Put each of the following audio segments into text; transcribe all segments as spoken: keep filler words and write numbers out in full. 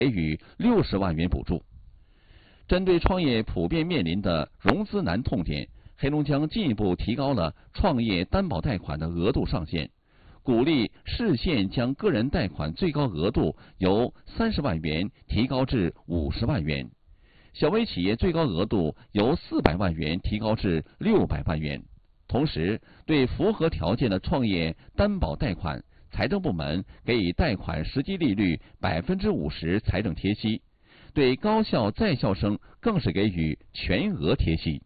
给予六十万元补助。针对创业普遍面临的融资难痛点，黑龙江进一步提高了创业担保贷款的额度上限，鼓励市县将个人贷款最高额度由三十万元提高至五十万元，小微企业最高额度由四百万元提高至六百万元。同时，对符合条件的创业担保贷款，财政部门给予贷款实际利率百分之五十财政贴息，对高校在校生更是给予全额贴息。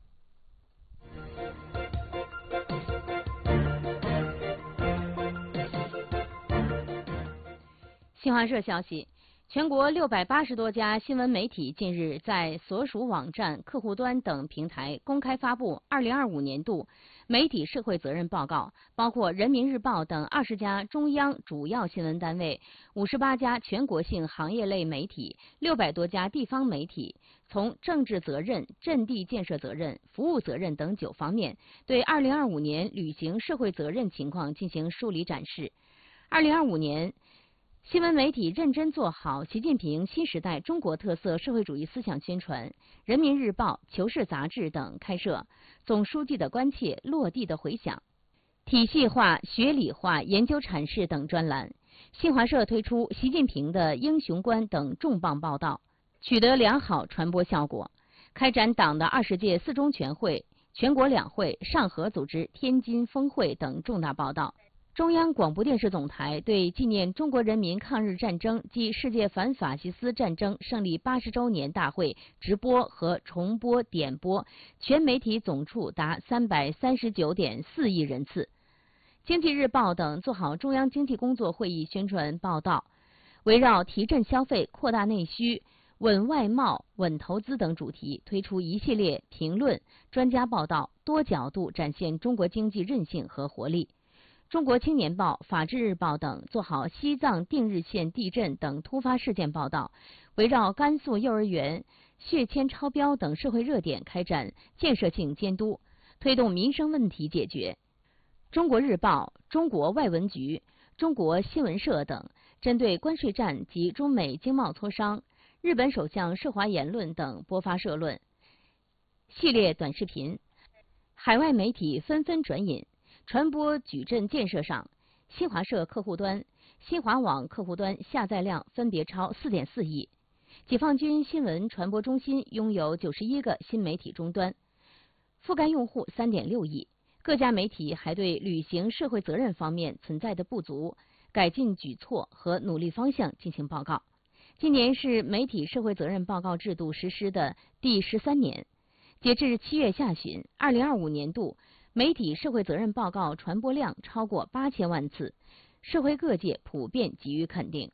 新华社消息，全国六百八十多家新闻媒体近日在所属网站、客户端等平台公开发布二零二五年度媒体社会责任报告，包括人民日报等二十家中央主要新闻单位、五十八家全国性行业类媒体、六百多家地方媒体，从政治责任、阵地建设责任、服务责任等九方面，对二零二五年履行社会责任情况进行梳理展示。二零二五年，新闻媒体认真做好习近平新时代中国特色社会主义思想宣传，人民日报、求是杂志等开设总书记的关切、落地的回响、体系化、学理化研究阐释等专栏。新华社推出习近平的英雄观等重磅报道，取得良好传播效果。开展党的二十届四中全会、全国两会、上合组织天津峰会等重大报道。中央广播电视总台对纪念中国人民抗日战争及世界反法西斯战争胜利八十周年大会直播和重播点播，全媒体总处达三百三十九点四亿人次。经济日报等做好中央经济工作会议宣传报道，围绕提振消费、扩大内需、稳外贸、稳投资等主题，推出一系列评论、专家报道，多角度展现中国经济韧性和活力。中国青年报、法制日报等做好西藏定日县地震等突发事件报道，围绕甘肃幼儿园血铅超标等社会热点开展建设性监督，推动民生问题解决。中国日报、中国外文局、中国新闻社等针对关税战及中美经贸磋商、日本首相涉华言论等播发社论、系列短视频，海外媒体纷纷转引。传播矩阵建设上，新华社客户端、新华网客户端下载量分别超 四点四亿。解放军新闻传播中心拥有九十一个新媒体终端，覆盖用户 三点六亿。各家媒体还对履行社会责任方面存在的不足、改进举措和努力方向进行报告。今年是媒体社会责任报告制度实施的第十三年，截至七月下旬，二零二五年度媒体社会责任报告传播量超过八千万次，社会各界普遍给予肯定。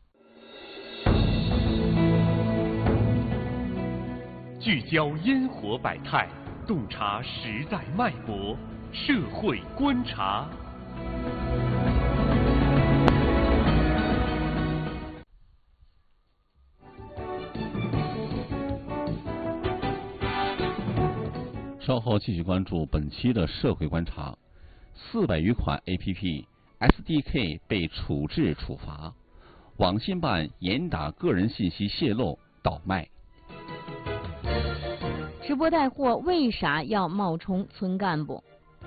聚焦烟火百态，洞察时代脉搏，社会观察。 稍后继续关注本期的社会观察。四百余款 A P P S D K 被处置处罚，网信办严打个人信息泄露倒卖。 直播带货为啥要冒充村干部？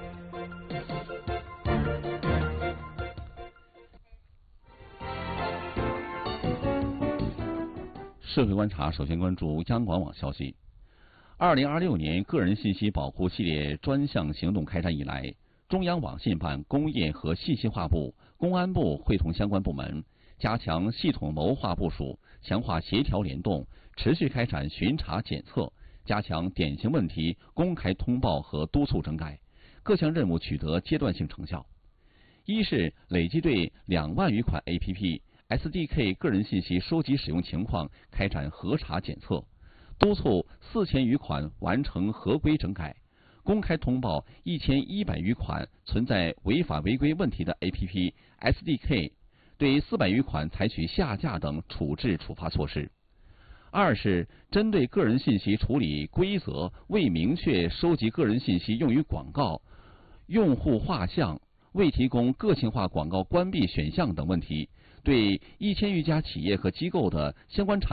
社会观察首先关注央广网消息。二零二六年个人信息保护系列专项行动开展以来，中央网信办、工业和信息化部、公安部会同相关部门，加强系统谋划部署，强化协调联动，持续开展巡查检测，加强典型问题公开通报和督促整改，各项任务取得阶段性成效。一是累计对两万余款 A P P S D K 个人信息收集使用情况开展核查检测，督促四千余款完成合规整改，公开通报一千一百余款存在违法违规问题的 A P P S D K， 对四百余款采取下架等处置处罚措施。二是针对个人信息处理规则未明确收集个人信息用于广告、用户画像、未提供个性化广告关闭选项等问题，对一千余家企业和机构的相关产